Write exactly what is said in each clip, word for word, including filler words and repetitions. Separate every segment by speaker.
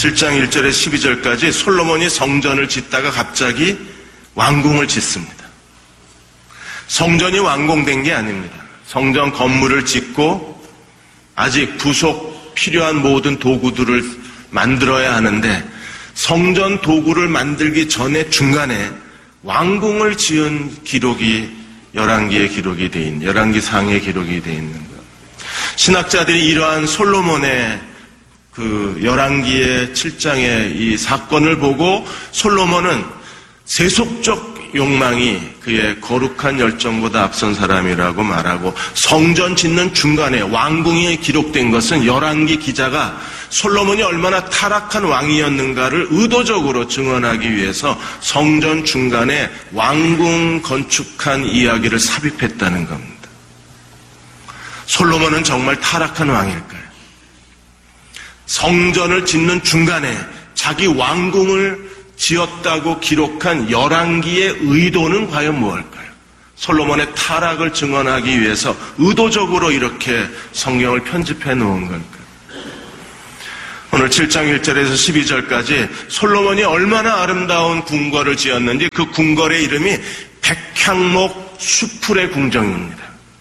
Speaker 1: 칠 장 일 절에 십이 절까지 솔로몬이 성전을 짓다가 갑자기 왕궁을 짓습니다. 성전이 완공된 게 아닙니다. 성전 건물을 짓고 아직 부속 필요한 모든 도구들을 만들어야 하는데 성전 도구를 만들기 전에 중간에 왕궁을 지은 기록이 열왕기의 기록이 돼 있는, 열왕기 상의 기록이 돼 있는 것. 신학자들이 이러한 솔로몬의 그 열왕기의 칠 장의 이 사건을 보고 솔로몬은 세속적 욕망이 그의 거룩한 열정보다 앞선 사람이라고 말하고, 성전 짓는 중간에 왕궁이 기록된 것은 열왕기 기자가 솔로몬이 얼마나 타락한 왕이었는가를 의도적으로 증언하기 위해서 성전 중간에 왕궁 건축한 이야기를 삽입했다는 겁니다. 솔로몬은 정말 타락한 왕일까요? 성전을 짓는 중간에 자기 왕궁을 지었다고 기록한 열왕기의 의도는 과연 무엇일까요? 솔로몬의 타락을 증언하기 위해서 의도적으로 이렇게 성경을 편집해 놓은 걸까요? 오늘 칠 장 일 절에서 십이 절까지 솔로몬이 얼마나 아름다운 궁궐을 지었는지, 그 궁궐의 이름이 백향목 수풀의 궁정입니다.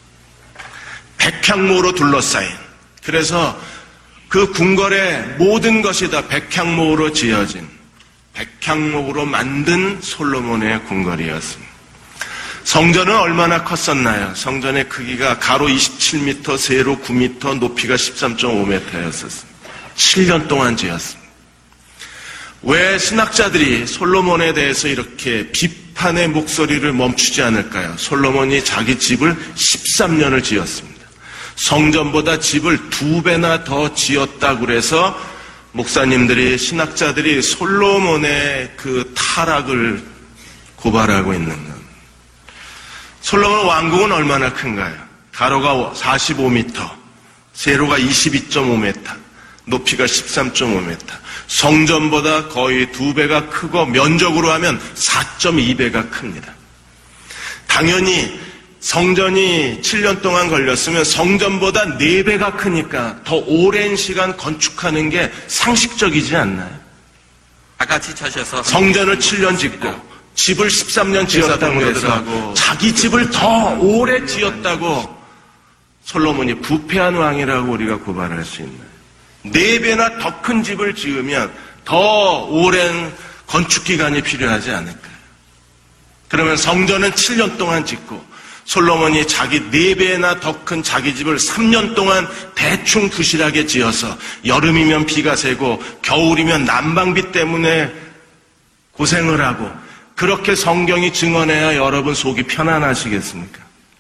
Speaker 1: 백향모로 둘러싸인, 그래서 그 궁궐의 모든 것이 다 백향목으로 지어진, 백향목으로 만든 솔로몬의 궁궐이었습니다. 성전은 얼마나 컸었나요? 성전의 크기가 가로 이십칠 미터, 세로 구 미터, 높이가 십삼 점 오 미터였었습니다. 칠 년 동안 지었습니다. 왜 신학자들이 솔로몬에 대해서 이렇게 비판의 목소리를 멈추지 않을까요? 솔로몬이 자기 집을 십삼 년을 지었습니다. 성전보다 집을 두 배나 더 지었다고 그래서 목사님들이, 신학자들이 솔로몬의 그 타락을 고발하고 있는 것. 솔로몬 왕궁은 얼마나 큰가요? 가로가 사십오 미터, 세로가 이십이 점 오 미터, 높이가 십삼 점 오 미터. 성전보다 거의 두 배가 크고 면적으로 하면 사 점 이 배가 큽니다. 당연히 성전이 칠 년 동안 걸렸으면 성전보다 네 배가 크니까 더 오랜 시간 건축하는 게 상식적이지 않나요?
Speaker 2: 다 같이 차셔서
Speaker 1: 성전을 칠 년 짓고 집을 십삼 년 지었다고 해서 자기 집을 더 오래 지었다고 솔로몬이 부패한 왕이라고 우리가 고발할 수 있나요? 네 배나 더 큰 집을 지으면 더 오랜 건축 기간이 필요하지 않을까요? 그러면 성전은 칠 년 동안 짓고 솔로몬이 자기 네 배나 더 큰 자기 집을 삼 년 동안 대충 부실하게 지어서 여름이면 비가 새고 겨울이면 난방비 때문에 고생을 하고, 그렇게 성경이 증언해야 여러분 속이 편안하시겠습니까?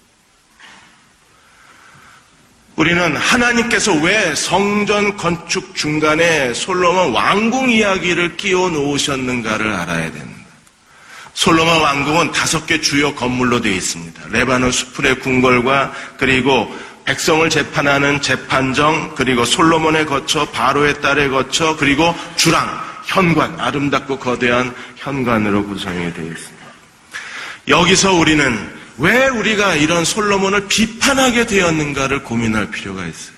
Speaker 1: 우리는 하나님께서 왜 성전 건축 중간에 솔로몬 왕궁 이야기를 끼워 놓으셨는가를 알아야 됩니다. 솔로몬 왕궁은 다섯 개 주요 건물로 되어 있습니다. 레바논 수풀의 궁궐과, 그리고 백성을 재판하는 재판정, 그리고 솔로몬의 거처, 바로의 딸의 거처, 그리고 주랑, 현관, 아름답고 거대한 현관으로 구성이 되어 있습니다. 여기서 우리는 왜 우리가 이런 솔로몬을 비판하게 되었는가를 고민할 필요가 있어요.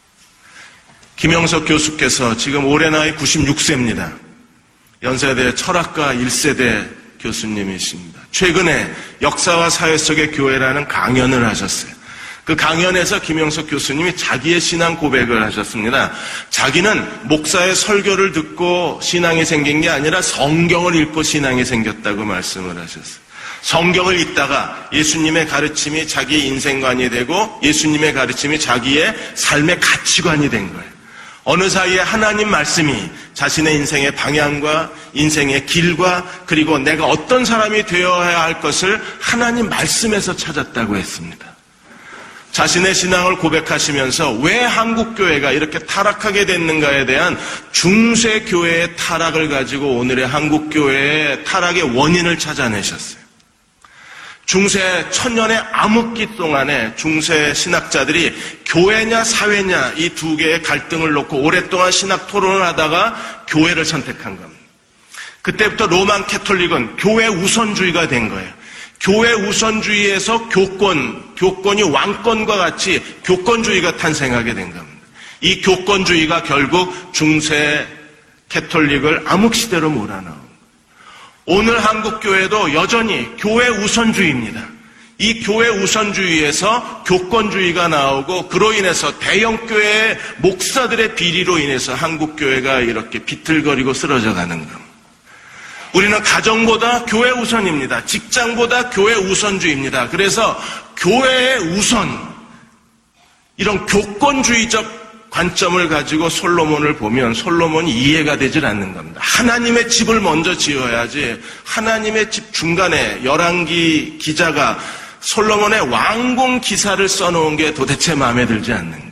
Speaker 1: 김영석 교수께서 지금 올해 나이 구십육 세입니다. 연세대 철학과 일 세대 교수님이십니다. 최근에 역사와 사회 속의 교회라는 강연을 하셨어요. 그 강연에서 김영석 교수님이 자기의 신앙 고백을 하셨습니다. 자기는 목사의 설교를 듣고 신앙이 생긴 게 아니라 성경을 읽고 신앙이 생겼다고 말씀을 하셨어요. 성경을 읽다가 예수님의 가르침이 자기의 인생관이 되고 예수님의 가르침이 자기의 삶의 가치관이 된 거예요. 어느 사이에 하나님 말씀이 자신의 인생의 방향과 인생의 길과, 그리고 내가 어떤 사람이 되어야 할 것을 하나님 말씀에서 찾았다고 했습니다. 자신의 신앙을 고백하시면서 왜 한국교회가 이렇게 타락하게 됐는가에 대한 중세교회의 타락을 가지고 오늘의 한국교회의 타락의 원인을 찾아내셨어요. 중세 천년의 암흑기 동안에 중세 신학자들이 교회냐 사회냐 이 두 개의 갈등을 놓고 오랫동안 신학 토론을 하다가 교회를 선택한 겁니다. 그때부터 로만 캐톨릭은 교회 우선주의가 된 거예요. 교회 우선주의에서 교권, 교권이 왕권과 같이 교권주의가 탄생하게 된 겁니다. 이 교권주의가 결국 중세 캐톨릭을 암흑시대로 몰아넣은 거예요. 오늘 한국교회도 여전히 교회 우선주의입니다. 이 교회 우선주의에서 교권주의가 나오고 그로 인해서 대형교회의 목사들의 비리로 인해서 한국교회가 이렇게 비틀거리고 쓰러져 가는 겁니다. 우리는 가정보다 교회 우선입니다. 직장보다 교회 우선주의입니다. 그래서 교회의 우선, 이런 교권주의적 관점을 가지고 솔로몬을 보면 솔로몬이 이해가 되질 않는 겁니다. 하나님의 집을 먼저 지어야지 하나님의 집 중간에 열왕기 기자가 솔로몬의 왕궁 기사를 써놓은 게 도대체 마음에 들지 않는 거예요.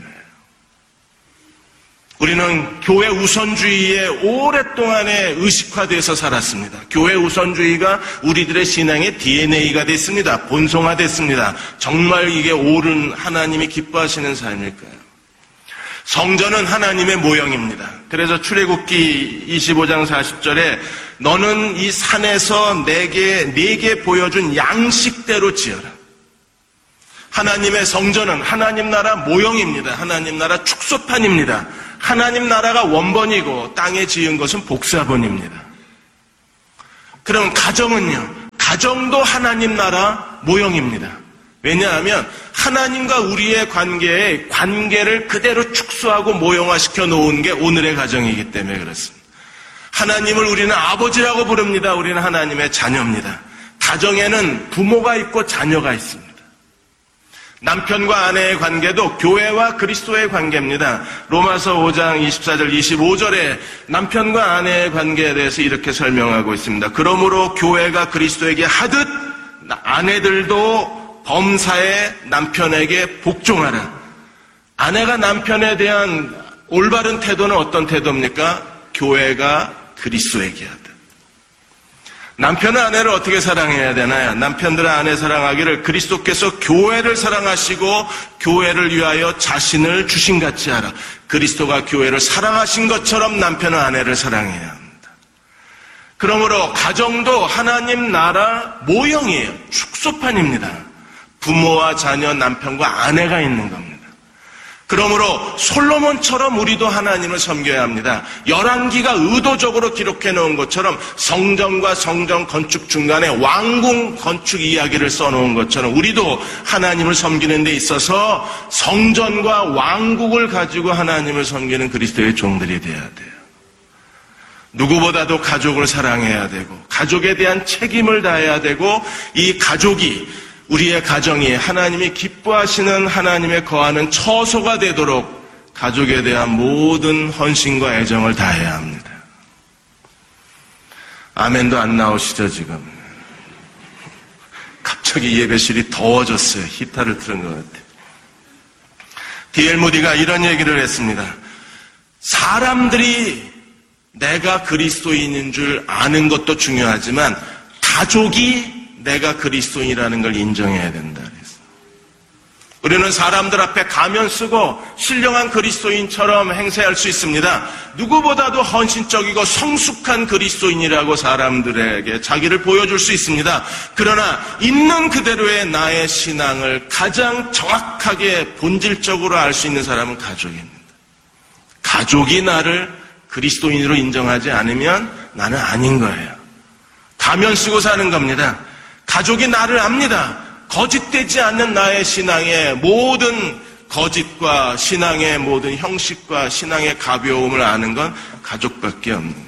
Speaker 1: 우리는 교회 우선주의에 오랫동안에 의식화돼서 살았습니다. 교회 우선주의가 우리들의 신앙의 디엔에이가 됐습니다. 본성화됐습니다. 정말 이게 옳은 하나님이 기뻐하시는 삶일까요? 성전은 하나님의 모형입니다. 그래서 출애굽기 이십오 장 사십 절에 너는 이 산에서 내게 내게 보여준 양식대로 지어라. 하나님의 성전은 하나님 나라 모형입니다. 하나님 나라 축소판입니다. 하나님 나라가 원본이고 땅에 지은 것은 복사본입니다. 그럼 가정은요? 가정도 하나님 나라 모형입니다. 왜냐하면 하나님과 우리의 관계에 관계를 그대로 축소하고 모형화시켜 놓은 게 오늘의 가정이기 때문에 그렇습니다. 하나님을 우리는 아버지라고 부릅니다. 우리는 하나님의 자녀입니다. 가정에는 부모가 있고 자녀가 있습니다. 남편과 아내의 관계도 교회와 그리스도의 관계입니다. 로마서 오 장 이십사 절 이십오 절에 남편과 아내의 관계에 대해서 이렇게 설명하고 있습니다. 그러므로 교회가 그리스도에게 하듯 아내들도 범사에 남편에게 복종하라. 아내가 남편에 대한 올바른 태도는 어떤 태도입니까? 교회가 그리스도에게 하듯. 남편은 아내를 어떻게 사랑해야 되나요? 남편들은 아내 사랑하기를 그리스도께서 교회를 사랑하시고 교회를 위하여 자신을 주신같이 하라. 그리스도가 교회를 사랑하신 것처럼 남편은 아내를 사랑해야 합니다. 그러므로 가정도 하나님 나라 모형이에요. 축소판입니다. 부모와 자녀, 남편과 아내가 있는 겁니다. 그러므로 솔로몬처럼 우리도 하나님을 섬겨야 합니다. 열왕기가 의도적으로 기록해 놓은 것처럼 성전과 성전 건축 중간에 왕궁 건축 이야기를 써놓은 것처럼 우리도 하나님을 섬기는 데 있어서 성전과 왕국을 가지고 하나님을 섬기는 그리스도의 종들이 되어야 돼요. 누구보다도 가족을 사랑해야 되고 가족에 대한 책임을 다해야 되고 이 가족이 우리의 가정이 하나님이 기뻐하시는 하나님의 거하는 처소가 되도록 가족에 대한 모든 헌신과 애정을 다해야 합니다. 아멘도 안 나오시죠 지금? 갑자기 예배실이 더워졌어요. 히터를 틀은 것 같아요. 디엘 무디가 이런 얘기를 했습니다. 사람들이 내가 그리스도인인 줄 아는 것도 중요하지만 가족이 내가 그리스도인이라는 걸 인정해야 된다 그랬어요. 우리는 사람들 앞에 가면 쓰고 신령한 그리스도인처럼 행세할 수 있습니다. 누구보다도 헌신적이고 성숙한 그리스도인이라고 사람들에게 자기를 보여줄 수 있습니다. 그러나 있는 그대로의 나의 신앙을 가장 정확하게 본질적으로 알 수 있는 사람은 가족입니다. 가족이 나를 그리스도인으로 인정하지 않으면 나는 아닌 거예요. 가면 쓰고 사는 겁니다. 가족이 나를 압니다. 거짓되지 않는 나의 신앙의 모든 거짓과 신앙의 모든 형식과 신앙의 가벼움을 아는 건 가족밖에 없는 거예요.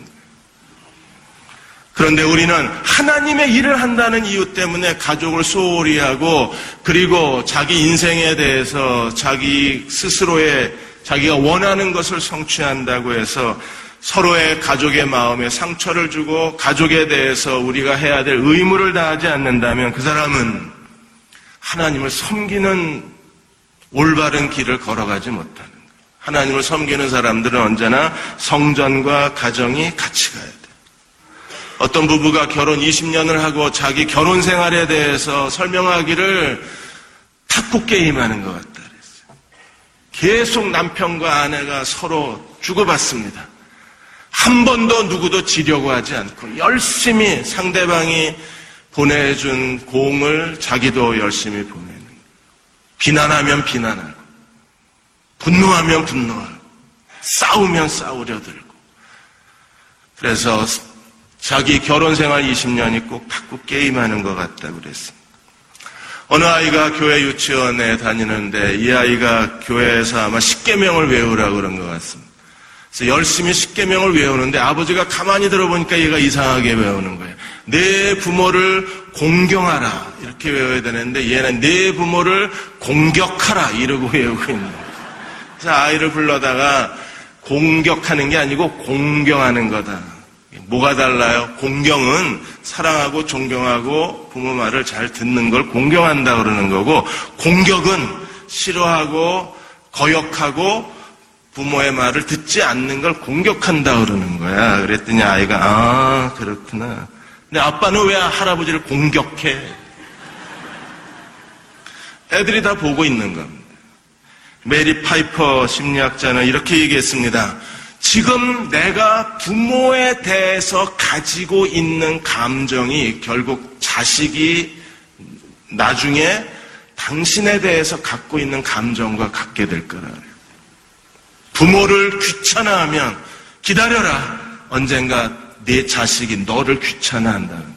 Speaker 1: 그런데 우리는 하나님의 일을 한다는 이유 때문에 가족을 소홀히 하고 그리고 자기 인생에 대해서 자기 스스로의 자기가 원하는 것을 성취한다고 해서 서로의 가족의 마음에 상처를 주고 가족에 대해서 우리가 해야 될 의무를 다하지 않는다면 그 사람은 하나님을 섬기는 올바른 길을 걸어가지 못하는 거예요. 하나님을 섬기는 사람들은 언제나 성전과 가정이 같이 가야 돼요. 어떤 부부가 결혼 이십 년을 하고 자기 결혼 생활에 대해서 설명하기를 탁구 게임하는 것 같다 그랬어요. 계속 남편과 아내가 서로 주고받습니다. 한 번도 누구도 지려고 하지 않고 열심히 상대방이 보내준 공을 자기도 열심히 보내는 거예요. 비난하면 비난하고 분노하면 분노하고 싸우면 싸우려 들고 그래서 자기 결혼 생활 이십 년이 꼭 탁구 게임하는 것 같다고 그랬습니다. 어느 아이가 교회 유치원에 다니는데 이 아이가 교회에서 아마 십계명을 외우라고 그런 것 같습니다. 그래서 열심히 십계명을 외우는데 아버지가 가만히 들어보니까 얘가 이상하게 외우는 거예요. 내 부모를 공경하라 이렇게 외워야 되는데 얘는 내 부모를 공격하라 이러고 외우고 있는 거예요. 그래서 아이를 불러다가 공격하는 게 아니고 공경하는 거다. 뭐가 달라요? 공경은 사랑하고 존경하고 부모 말을 잘 듣는 걸 공경한다 그러는 거고, 공격은 싫어하고 거역하고 부모의 말을 듣지 않는 걸 공격한다 그러는 거야. 그랬더니 아이가 아 그렇구나. 근데 아빠는 왜 할아버지를 공격해? 애들이 다 보고 있는 겁니다. 메리 파이퍼 심리학자는 이렇게 얘기했습니다. 지금 내가 부모에 대해서 가지고 있는 감정이 결국 자식이 나중에 당신에 대해서 갖고 있는 감정과 같게 될 거라 그래요. 부모를 귀찮아하면 기다려라. 언젠가 내 자식이 너를 귀찮아한다는 거예요.